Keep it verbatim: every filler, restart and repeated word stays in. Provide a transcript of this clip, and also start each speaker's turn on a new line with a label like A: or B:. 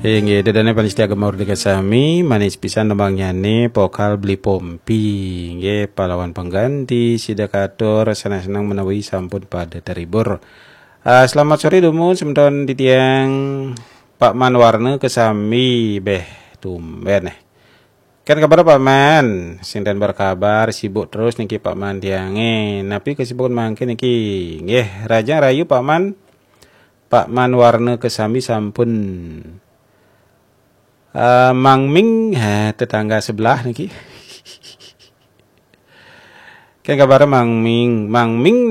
A: Hingga dadane panitia gemar dekat sami manis pisan nembangnya nih pokal beli pompi nge pahlawan pengganti sidakator senang-senang menawi sampun pada teribur. Uh, selamat sore dumun sementon di tiang Pak Man Warna kesami beh tumben eh. Kan kabar Pak Man, sinten berkabar sibuk terus niki Pak Man tiange. Napi kesibukan mangke niki nggih raja rayu Pak Man. Pak Man Warna kesami sampun Uh, Mang Ming ha, tetangga sebelah niki. Kan kabar Mang Ming, Mang Ming